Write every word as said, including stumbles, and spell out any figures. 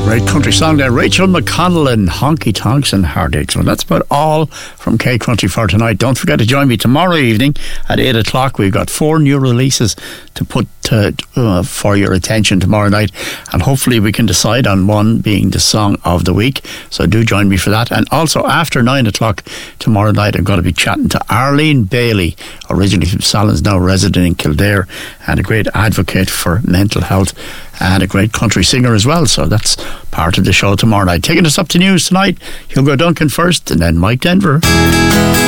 Great country song there. Rachel McConnell and Honky Tonks and Heartaches. Well, that's about all from K Country for tonight. Don't forget to join me tomorrow evening at eight o'clock. We've got four new releases to put uh, uh, for your attention tomorrow night, and hopefully we can decide on one being the song of the week. So do join me for that. And also after nine o'clock tomorrow night, I'm going to be chatting to Arlene Bailey, originally from Sallins, now resident in Kildare, and a great advocate for mental health and a great country singer as well. So that's part of the show tomorrow night. Taking us up to news tonight, Hugo Duncan first and then Mike Denver.